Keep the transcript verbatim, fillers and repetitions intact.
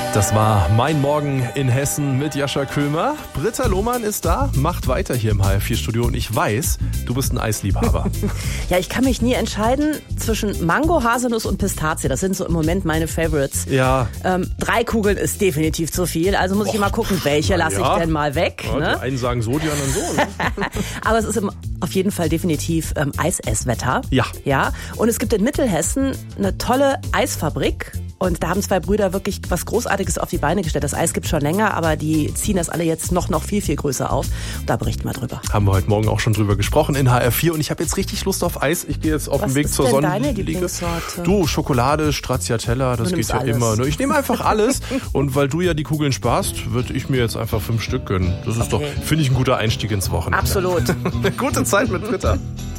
Das war mein Morgen in Hessen mit Jascha Köhmer. Britta Lohmann ist da, macht weiter hier im H R vier Studio und ich weiß, du bist ein Eisliebhaber. Ja, ich kann mich nie entscheiden zwischen Mango, Haselnuss und Pistazie. Das sind so im Moment meine Favorites. Ja. Ähm, drei Kugeln ist definitiv zu viel, also muss Och, ich immer gucken, welche lasse ja. ich denn mal weg. Ja, ne? Die einen sagen so, die anderen so. Ne? Aber es ist im, auf jeden Fall definitiv ähm, Eisesswetter. Ja. ja. Und es gibt in Mittelhessen eine tolle Eisfabrik. Und da haben zwei Brüder wirklich was Großartiges auf die Beine gestellt. Das Eis gibt schon länger, aber die ziehen das alle jetzt noch, noch viel, viel größer auf. Und da berichten wir drüber. Haben wir heute Morgen auch schon drüber gesprochen in H R vier. Und ich habe jetzt richtig Lust auf Eis. Ich gehe jetzt auf was den Weg zur denn Sonnenliege. Deine Lieblingssorte? Du, Schokolade, Stracciatella, das geht ja alles. Immer. Ne? Ich nehme einfach alles. Und weil du ja die Kugeln sparst, würde ich mir jetzt einfach fünf Stück gönnen. Das ist okay. Doch, finde ich, ein guter Einstieg ins Wochenende. Absolut. Eine gute Zeit mit Britta.